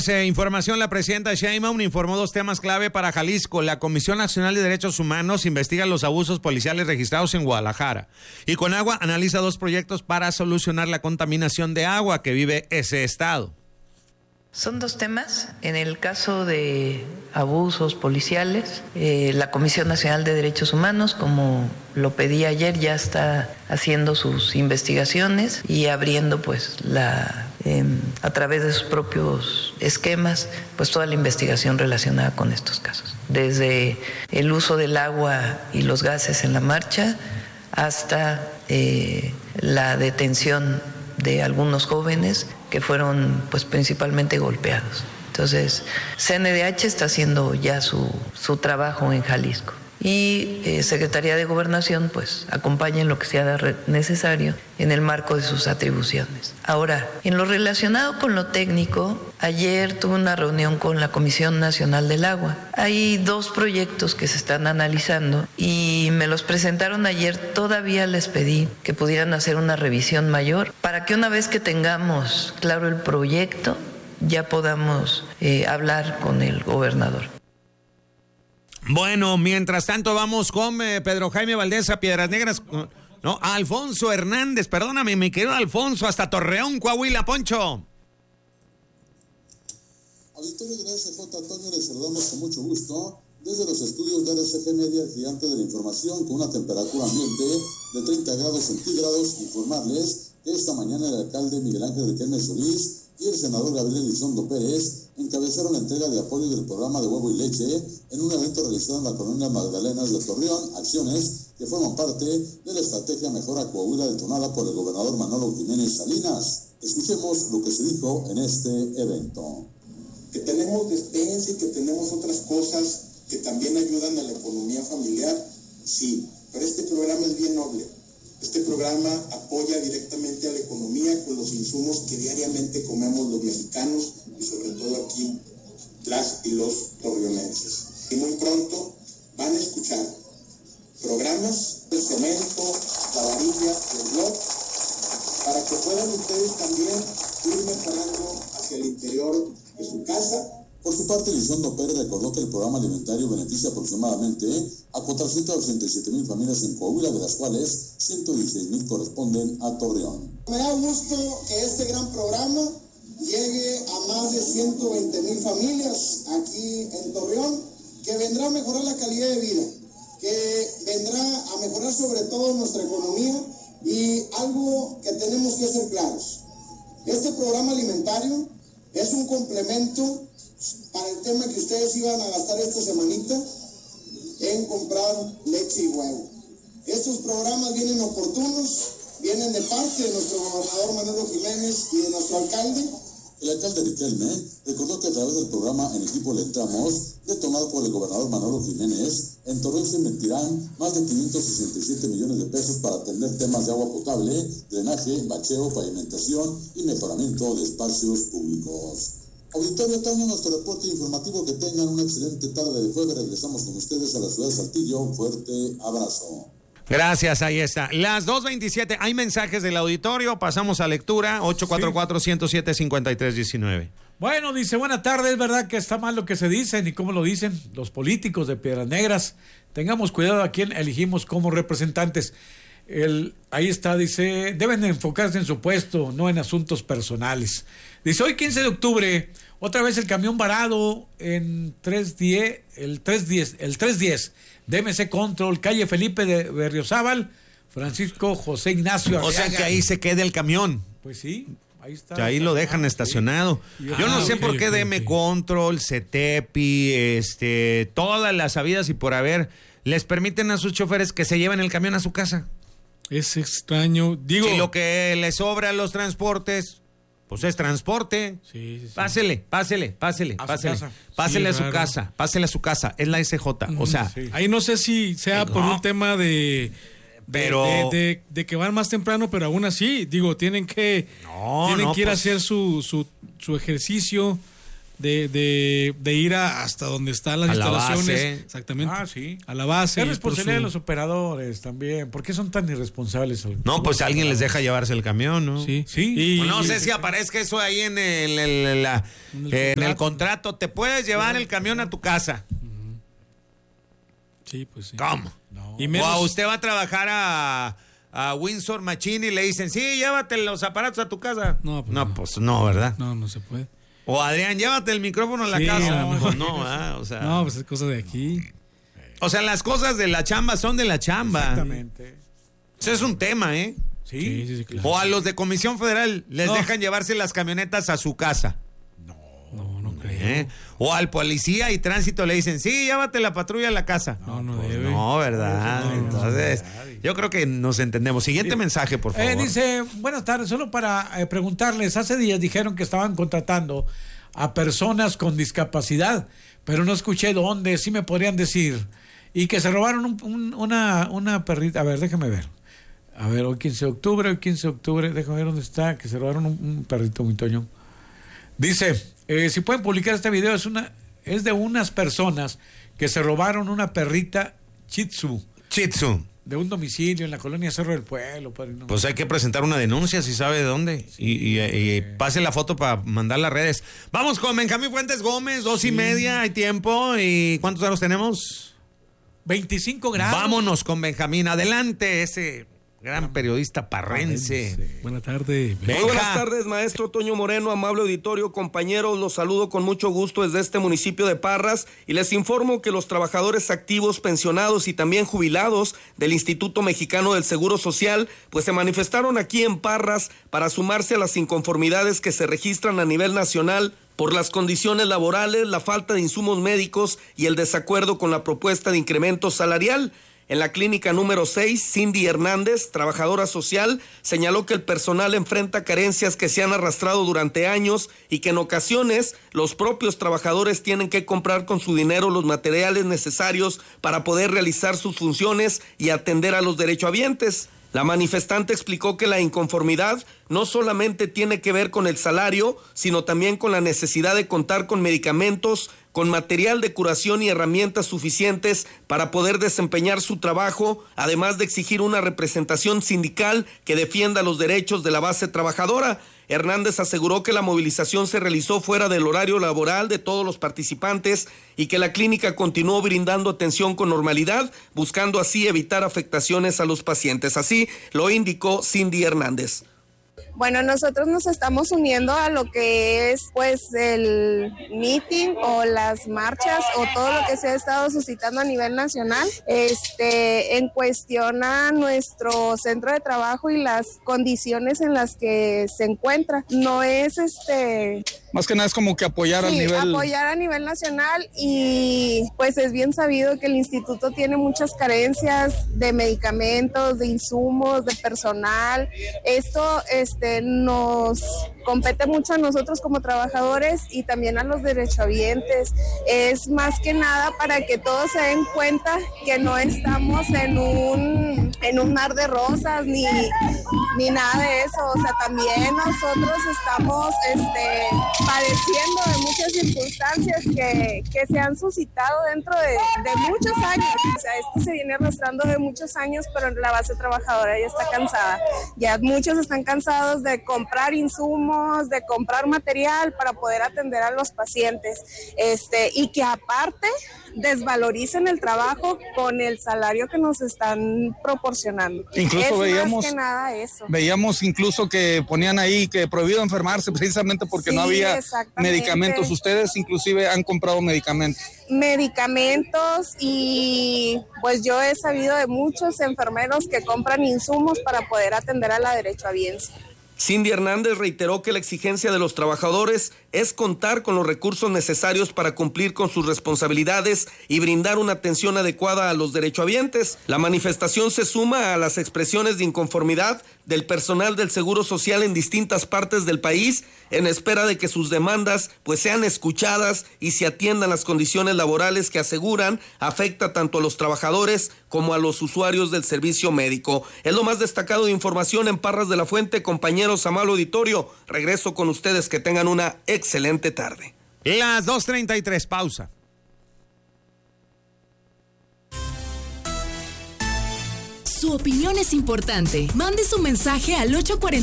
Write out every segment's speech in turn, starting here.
Información, la presidenta Sheinbaum informó 2 temas clave para Jalisco. La Comisión Nacional de Derechos Humanos investiga los abusos policiales registrados en Guadalajara. Y Conagua analiza 2 proyectos para solucionar la contaminación de agua que vive ese estado. Son 2 temas. En el caso de abusos policiales, la Comisión Nacional de Derechos Humanos, como lo pedí ayer, ya está haciendo sus investigaciones y abriendo pues a través de sus propios esquemas pues toda la investigación relacionada con estos casos. Desde el uso del agua y los gases en la marcha hasta la detención de algunos jóvenes que fueron pues principalmente golpeados. Entonces, CNDH está haciendo ya su trabajo en Jalisco. Y Secretaría de Gobernación pues acompaña en lo que sea necesario en el marco de sus atribuciones. Ahora, en lo relacionado con lo técnico, ayer tuve una reunión con la Comisión Nacional del Agua. Hay 2 proyectos que se están analizando y me los presentaron ayer. Todavía les pedí que pudieran hacer una revisión mayor para que una vez que tengamos claro el proyecto ya podamos hablar con el gobernador. Bueno, mientras tanto vamos con Pedro Jaime Valdés a Piedras Negras. No, a Alfonso Hernández, perdóname, mi querido Alfonso, hasta Torreón, Coahuila, Poncho. Auditorio, gracias, J. Antonio, les saludamos con mucho gusto desde los estudios de RCG Media, el gigante de la información, con una temperatura ambiente de 30 grados centígrados. Informarles que esta mañana el alcalde Miguel Ángel Riquelme Solís y el senador Gabriel Elizondo Pérez encabezaron la entrega de apoyo del programa de huevo y leche en un evento realizado en la colonia Magdalenas de Torreón, acciones que forman parte de la estrategia Mejora Coahuila detonada por el gobernador Manolo Jiménez Salinas. Escuchemos lo que se dijo en este evento. Que tenemos despensa y que tenemos otras cosas que también ayudan a la economía familiar, sí, pero este programa es bien noble. Este programa apoya directamente a la economía con los insumos que diariamente comemos los mexicanos y sobre todo aquí las y los torreonenses. Y muy pronto van a escuchar programas de cemento, la varilla, el blog, para que puedan ustedes también ir mejorando hacia el interior de su casa. Por su parte, Elizondo Pérez recordó que el programa alimentario beneficia aproximadamente a 487,000 familias en Coahuila, de las cuales 116,000 corresponden a Torreón. Me da gusto que este gran programa llegue a más de 120,000 familias aquí en Torreón, que vendrá a mejorar la calidad de vida, que vendrá a mejorar sobre todo nuestra economía y algo que tenemos que ser claros. Este programa alimentario es un complemento para el tema que ustedes iban a gastar esta semanita en comprar leche y huevo. Estos programas vienen oportunos, vienen de parte de nuestro gobernador Manolo Jiménez y de nuestro alcalde. El alcalde Riquelme recordó que a través del programa En Equipo Le Entramos, detonado por el gobernador Manolo Jiménez, en Torreón se invertirán más de 567 millones de pesos para atender temas de agua potable, drenaje, bacheo, pavimentación y mejoramiento de espacios públicos. Auditorio, Toño, nuestro reporte informativo. Que tengan una excelente tarde de jueves. Regresamos con ustedes a la ciudad de Saltillo. Un fuerte abrazo. Gracias, ahí está. Las 2:27, hay mensajes del auditorio, pasamos a lectura, 844-107-5319. Bueno, dice, buena tarde, es verdad que está mal lo que se dice, ni cómo lo dicen los políticos de Piedras Negras. Tengamos cuidado a quién elegimos como representantes. Ahí está, dice, deben de enfocarse en su puesto, no en asuntos personales. Dice, hoy 15 de octubre, otra vez el camión varado en el 310, DMC Control, calle Felipe de Berriozábal, Francisco José Ignacio Arriaga. O sea que ahí se queda el camión. Pues sí, ahí está. Que ahí lo dejan estacionado. Yo no sé por qué DM Control, CETEPI, todas las habidas y por haber, les permiten a sus choferes que se lleven el camión a su casa. Es extraño, digo. Si lo que le sobra a los transportes, pues es transporte. Sí. Pásele a su casa, es la SJ, o sea. Sí. Ahí no sé si sea por un tema de que van más temprano, pero aún así, digo, tienen que ir a hacer su ejercicio de ir hasta donde están las instalaciones. La base. Exactamente. Sí. A la base. Es responsabilidad de los operadores también. ¿Por qué son tan irresponsables? No, pues alguien les deja llevarse el camión, ¿no? Sí. Pues no sé si aparezca eso ahí en el contrato. Te puedes llevar el camión a tu casa. Sí, pues sí. ¿Cómo? No. Y menos, O usted va a trabajar a Windsor Machine y le dicen, sí, llévate los aparatos a tu casa. No, pues no, ¿verdad? no se puede. O Adrián, llévate el micrófono a la Sí, casa. no. Pues no, o sea. No, pues es cosa de aquí. O sea, las cosas de la chamba son de la chamba. Exactamente. Eso es un tema, ¿eh? Sí. Claro. O a los de Comisión Federal les dejan llevarse las camionetas a su casa. No creo. O al policía y tránsito le dicen, sí, llévate la patrulla a la casa. No Pues debe. no, ¿verdad? No, Entonces, yo creo que nos entendemos. Siguiente mensaje, por favor. Dice, buenas tardes, solo para preguntarles, hace días dijeron que estaban contratando a personas con discapacidad, pero no escuché dónde, sí me podrían decir, y que se robaron una perrita, a ver, déjame ver. A ver, hoy 15 de octubre, déjame ver dónde está, que se robaron un perrito muy toño. Dice, si pueden publicar este video, es de unas personas que se robaron una perrita Shih Tzu de un domicilio en la colonia Cerro del Pueblo. Padrino. Pues hay que presentar una denuncia si sabe de dónde. Y pase la foto para mandar las redes. Vamos con Benjamín Fuentes Gómez, 2:30, hay tiempo. ¿Y cuántos grados tenemos? 25 grados. Vámonos con Benjamín. Adelante, ese gran periodista parrense. Buenas tardes. Benja. Muy buenas tardes, maestro Toño Moreno, amable auditorio, compañeros, los saludo con mucho gusto desde este municipio de Parras y les informo que los trabajadores activos, pensionados y también jubilados del Instituto Mexicano del Seguro Social, pues se manifestaron aquí en Parras para sumarse a las inconformidades que se registran a nivel nacional por las condiciones laborales, la falta de insumos médicos y el desacuerdo con la propuesta de incremento salarial. En la clínica número 6, Cindy Hernández, trabajadora social, señaló que el personal enfrenta carencias que se han arrastrado durante años y que en ocasiones los propios trabajadores tienen que comprar con su dinero los materiales necesarios para poder realizar sus funciones y atender a los derechohabientes. La manifestante explicó que la inconformidad no solamente tiene que ver con el salario, sino también con la necesidad de contar con medicamentos, con material de curación y herramientas suficientes para poder desempeñar su trabajo, además de exigir una representación sindical que defienda los derechos de la base trabajadora. Hernández aseguró que la movilización se realizó fuera del horario laboral de todos los participantes y que la clínica continuó brindando atención con normalidad, buscando así evitar afectaciones a los pacientes. Así lo indicó Cindy Hernández. Bueno, nosotros nos estamos uniendo a lo que es pues el meeting o las marchas o todo lo que se ha estado suscitando a nivel nacional en cuestión a nuestro centro de trabajo y las condiciones en las que se encuentra. No es más que nada es como que apoyar a nivel nacional y pues es bien sabido que el instituto tiene muchas carencias de medicamentos, de insumos, de personal. Esto nos compete mucho a nosotros como trabajadores y también a los derechohabientes. Es más que nada para que todos se den cuenta que no estamos en un mar de rosas ni nada de eso. O sea, también nosotros estamos padeciendo de muchas circunstancias que se han suscitado dentro de muchos años. O sea, esto se viene arrastrando de muchos años, pero la base trabajadora ya está cansada. Ya muchos están cansados de comprar insumos, de comprar material para poder atender a los pacientes. Y que aparte desvaloricen el trabajo con el salario que nos están proporcionando. Incluso más que nada eso. Veíamos incluso que ponían ahí que prohibido enfermarse precisamente porque no había medicamentos. Ustedes inclusive han comprado medicamentos. Medicamentos y pues yo he sabido de muchos enfermeros que compran insumos para poder atender a la derechohabiencia. Cindy Hernández reiteró que la exigencia de los trabajadores es contar con los recursos necesarios para cumplir con sus responsabilidades y brindar una atención adecuada a los derechohabientes. La manifestación se suma a las expresiones de inconformidad del personal del Seguro Social en distintas partes del país en espera de que sus demandas pues sean escuchadas y se atiendan las condiciones laborales que aseguran afecta tanto a los trabajadores como a los usuarios del servicio médico. Es lo más destacado de información en Parras de la Fuente, compañeros, amable auditorio. Regreso con ustedes, que tengan una excelente tarde. Las 2:33, pausa. Su opinión es importante. Mande su mensaje al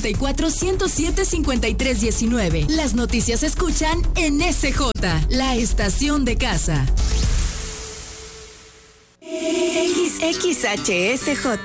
844-107-5319. Las noticias se escuchan en SJ, la estación de casa. XHSJ